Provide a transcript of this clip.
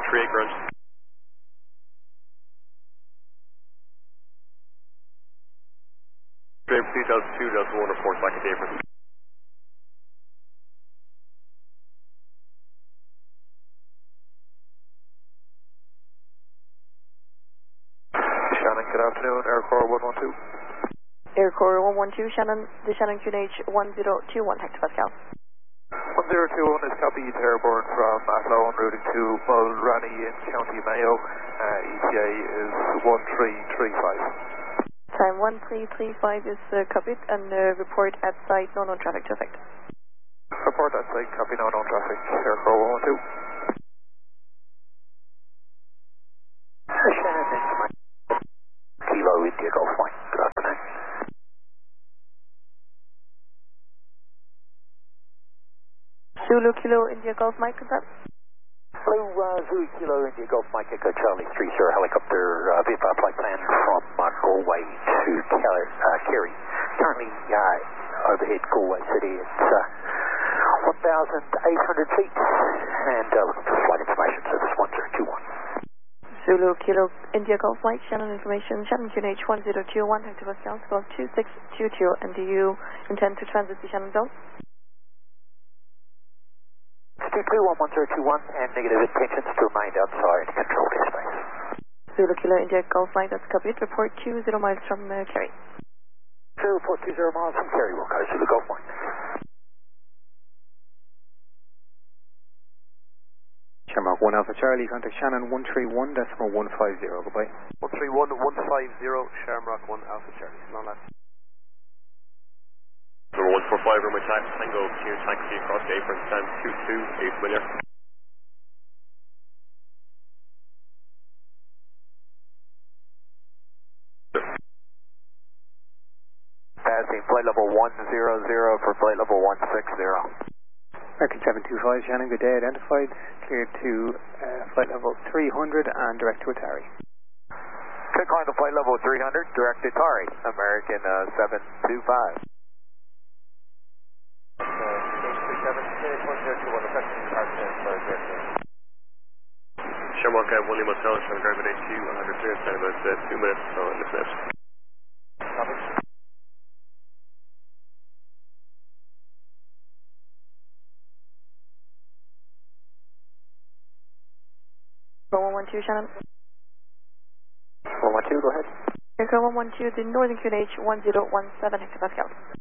38 ground. Frame 2002, Delta 1, report back at April. Shannon, good afternoon, Aircore 112. Aircore 112, Shannon, the Shannon QNH 1021 hectopascal. 1021 is copied airborne from Athlone routing to Mulranny in County Mayo. ETA is 1335. Time 1335 is copied and report at site no known traffic to effect. Report at site, copy no known traffic, Aircore 112. Shannon, it's my Kilo India Golf Mike. Good afternoon. Zulu Kilo India Golf Mike, confirm. Hello, Zulu Kilo India Golf Mike Echo Charlie 30 helicopter VFR flight plan from Galway to Kerry. Currently overhead Galway City at 1,800 feet and looking for flight information, service 1021. Zulu Kilo India Golf Mike, Shannon information, Shannon QNH 1021 hectopascal, squawk 2622, and do you intend to transit the Shannon zone? 22-11021 and negative intentions to remain outside controlled airspace. Zulu Kilo India Golf Mike, that's copied. Report 20 miles from Kerry. Report 20 miles from Kerry, we'll go Zulu Golf Mike. Shamrock 1 Alpha Charlie, contact Shannon 131.150, goodbye. 131.150, Shamrock 1 Alpha Charlie. Long last. Number 145, runway Tango, continue taxi across the apron, stand 22, 8 million. Passing flight level 100 for flight level 160. American 725, Shannon, good day, identified, cleared to flight level 300 and direct to Atari. Click on the flight level 300, direct to Atari, American 725. Shamrock 1 Lima Hotel, Shamrock Drive at 82, 100 clearance, stand about 2 minutes, so in this minute. Copy. 112, Shannon. 112, go ahead. Aircraft 112, the Northern QNH 1017 hectopascal.